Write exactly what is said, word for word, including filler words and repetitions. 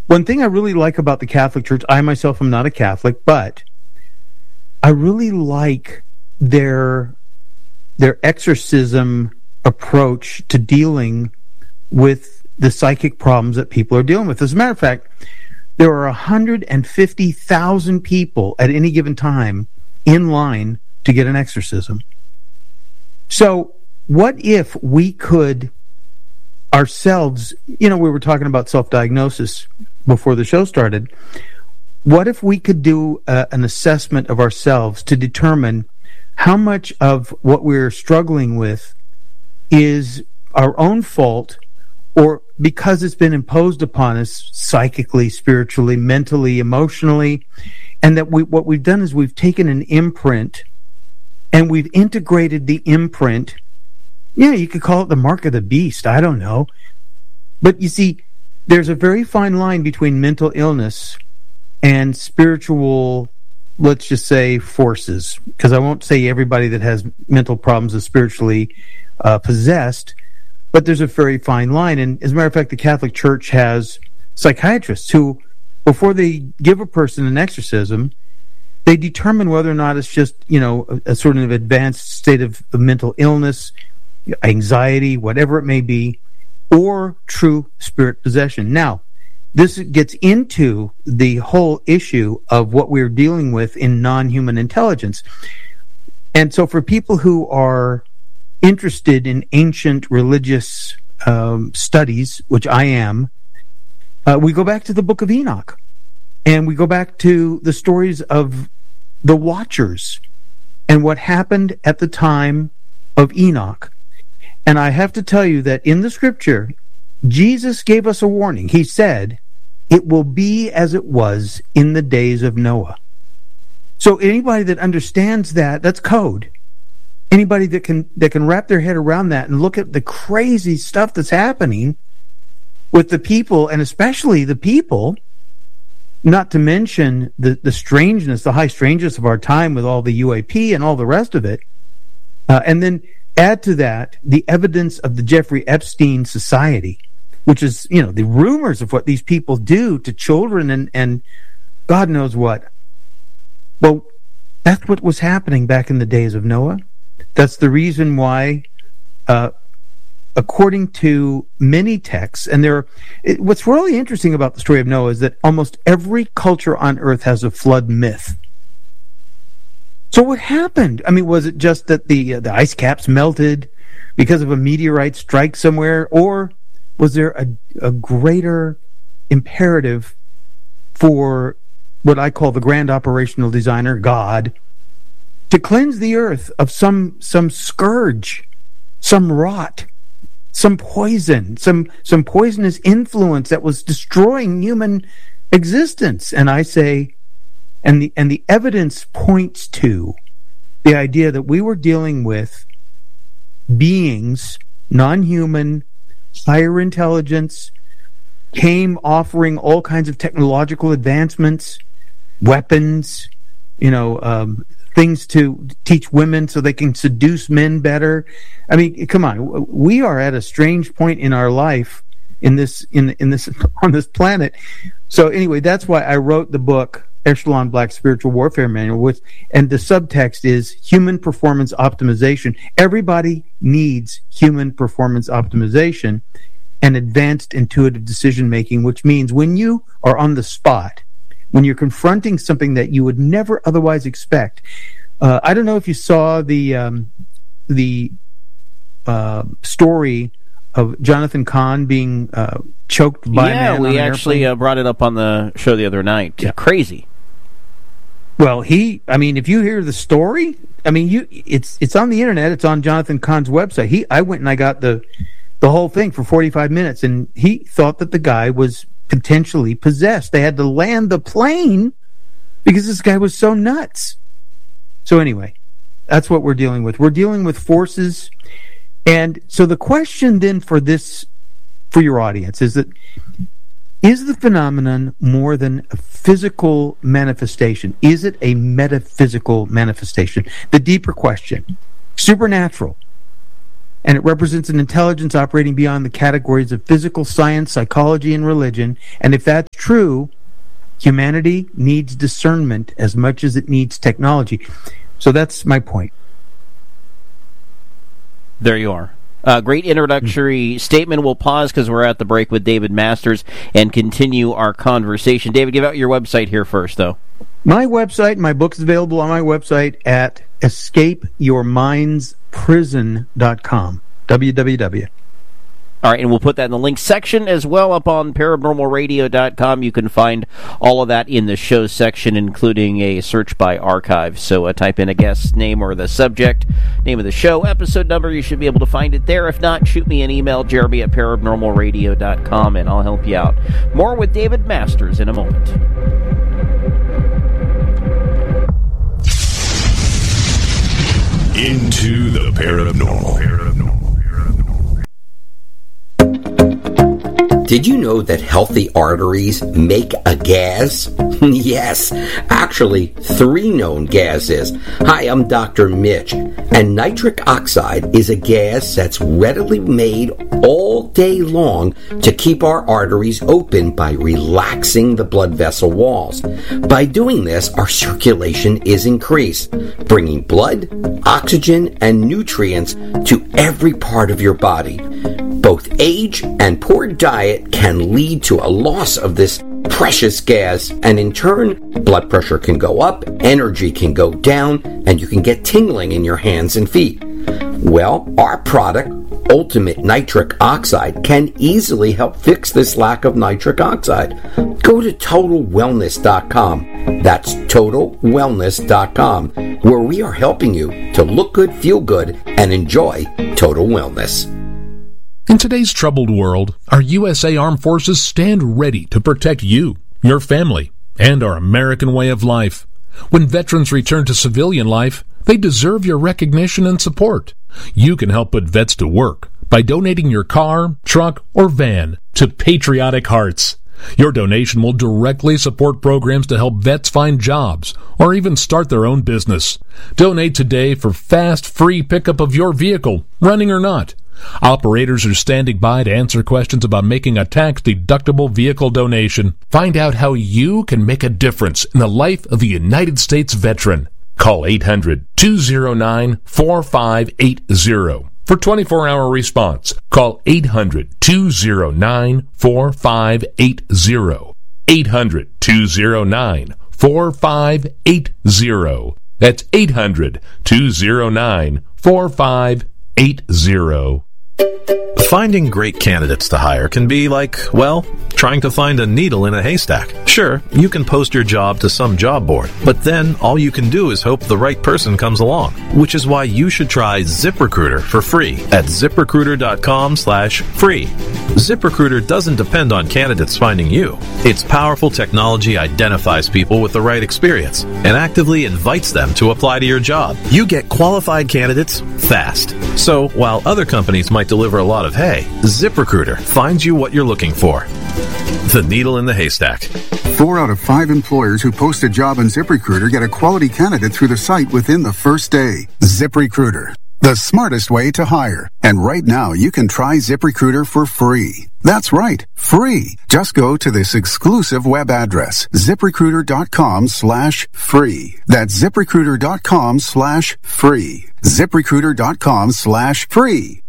one thing I really like about the Catholic Church, I myself am not a Catholic, but I really like their their exorcism approach to dealing with the psychic problems that people are dealing with. As a matter of fact, there are one hundred fifty thousand people at any given time in line to get an exorcism. So what if we could ourselves, you know, we were talking about self-diagnosis before the show started. What if we could do uh, an assessment of ourselves to determine how much of what we're struggling with is our own fault, or because it's been imposed upon us psychically, spiritually, mentally, emotionally, and that we what we've done is we've taken an imprint and we've integrated the imprint. Yeah, you could call it the mark of the beast. I don't know. But you see, there's a very fine line between mental illness and spiritual, let's just say, forces. Because I won't say everybody that has mental problems is spiritually uh, possessed, but there's a very fine line. And as a matter of fact, the Catholic Church has psychiatrists who, before they give a person an exorcism, they determine whether or not it's just, you know, a, a sort of advanced state of, of mental illness, anxiety, whatever it may be, or true spirit possession. Now, this gets into the whole issue of what we're dealing with in non-human intelligence. And so for people who are interested in ancient religious um, studies, which I am, uh, we go back to the Book of Enoch, and we go back to the stories of the Watchers and what happened at the time of Enoch. And I have to tell you that in the scripture, Jesus gave us a warning. He said, it will be as it was in the days of Noah. So anybody that understands that, that's code. Anybody that can that can wrap their head around that and look at the crazy stuff that's happening with the people, and especially the people, not to mention the, the strangeness, the high strangeness of our time with all the U A P and all the rest of it, uh, and then add to that the evidence of the Jeffrey Epstein Society, which is, you know, the rumors of what these people do to children and, and God knows what. Well, that's what was happening back in the days of Noah. That's the reason why, uh, according to many texts, and there, it, what's really interesting about the story of Noah is that almost every culture on earth has a flood myth. So what happened? I mean, was it just that the uh, the ice caps melted because of a meteorite strike somewhere, or was there a, a greater imperative for what I call the grand operational designer, God, to cleanse the earth of some some scourge, some rot, some poison, some some poisonous influence that was destroying human existence? And I say, and the and the evidence points to the idea that we were dealing with beings, non-human, higher intelligence, came offering all kinds of technological advancements, weapons, you know, um, things to teach women so they can seduce men better. I mean, come on, we are at a strange point in our life in this in in this on this planet. So anyway, that's why I wrote the book Echelon Black Spiritual Warfare Manual, with, and the subtext is human performance optimization. Everybody needs human performance optimization and advanced intuitive decision making, which means when you are on the spot, when you're confronting something that you would never otherwise expect. Uh, I don't know if you saw the um, the uh, story of Jonathan Cahn being uh, choked by yeah, a man we on an actually uh, brought it up on the show the other night. Yeah. Crazy. Well, he, I mean, if you hear the story, I mean, you, it's it's on the internet. It's on Jonathan Cahn's website. He, I went and I got the the whole thing for forty-five minutes, and he thought that the guy was potentially possessed. They had to land the plane because this guy was so nuts. So anyway, that's what we're dealing with. We're dealing with forces. And so the question then for this, for your audience, is that, is the phenomenon more than a physical manifestation? Is it a metaphysical manifestation? The deeper question, supernatural. and it represents an intelligence operating beyond the categories of physical science, psychology, and religion. And if that's true, humanity needs discernment as much as it needs technology. So that's my point. There you are. Uh, great introductory mm-hmm. statement. We'll pause because we're at the break with David Masters and continue our conversation. David, give out your website here first, though. My website, my book is available on my website at escape your minds prison dot com. w w w. All right, and we'll put that in the link section as well up on paranormal radio dot com. You can find all of that in the show section, including a search by archive. So uh, type in a guest's name or the subject, name of the show, episode number. You should be able to find it there. If not, shoot me an email, jeremy at paranormal radio dot com, and I'll help you out. More with David Masters in a moment. Into the paranormal. paranormal. Did you know that healthy arteries make a gas? Yes, actually, three known gases. Hi, I'm Doctor Mitch, and nitric oxide is a gas that's readily made all day long to keep our arteries open by relaxing the blood vessel walls. By doing this, our circulation is increased, bringing blood, oxygen, and nutrients to every part of your body. Both age and poor diet can lead to a loss of this precious gas, and in turn, blood pressure can go up, energy can go down, and you can get tingling in your hands and feet. Well, our product, Ultimate Nitric Oxide, can easily help fix this lack of nitric oxide. Go to total wellness dot com. That's total wellness dot com, where we are helping you to look good, feel good, and enjoy total wellness. In today's troubled world, our U S A Armed Forces stand ready to protect you, your family, and our American way of life. When veterans return to civilian life, they deserve your recognition and support. You can help put vets to work by donating your car, truck, or van to Patriotic Hearts. Your donation will directly support programs to help vets find jobs or even start their own business. Donate today for fast, free pickup of your vehicle, running or not. Operators are standing by to answer questions about making a tax-deductible vehicle donation. Find out how you can make a difference in the life of a United States veteran. Call eight hundred, two oh nine, four five eight oh for twenty-four hour response. Call eight hundred, two oh nine, four five eight oh. eight hundred, two oh nine, four five eight oh. That's eight hundred, two oh nine, four five eight oh. Finding great candidates to hire can be like, well, trying to find a needle in a haystack. Sure, you can post your job to some job board, but then all you can do is hope the right person comes along, which is why you should try ZipRecruiter for free at ZipRecruiter.com slash free. ZipRecruiter doesn't depend on candidates finding you. Its powerful technology identifies people with the right experience and actively invites them to apply to your job. You get qualified candidates fast. So while other companies might deliver a lot of hay, ZipRecruiter finds you what you're looking for. The needle in the haystack. Four out of five employers who post a job on ZipRecruiter get a quality candidate through the site within the first day. ZipRecruiter, the smartest way to hire. And right now, you can try ZipRecruiter for free. That's right, free. Just go to this exclusive web address, ZipRecruiter.com slash free. That's ZipRecruiter.com slash free. ZipRecruiter.com slash free.